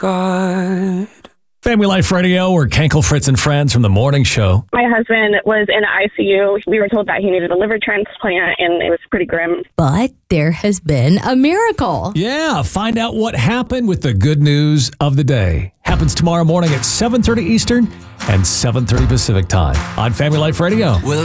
God. Family Life Radio, we're Kenkel, Fritz, and Friends from the morning show. My husband was in ICU. We were told that he needed a liver transplant, and it was pretty grim. But there has been a miracle. Yeah, find out what happened with the good news of the day. Happens tomorrow morning at 7:30 Eastern and 7:30 Pacific time on Family Life Radio.